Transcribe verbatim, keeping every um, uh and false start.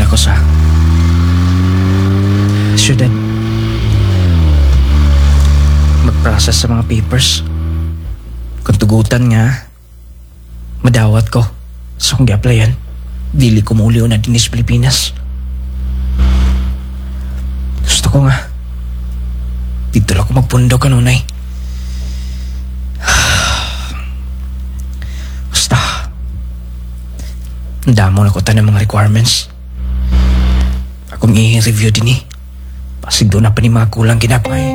na ko sa syudad. Mag-process sa mga papers. Kung tugutan nga, madawat ko sa kong gi-applyan. Dili ko mauliw na din sa Pilipinas. Gusto ko nga, dito lang ako magpundo kanunay. Basta, damo na ko ta ng mga requirements. Akong i-review din eh. Pasig doon na pa ni mga kulang ginapay.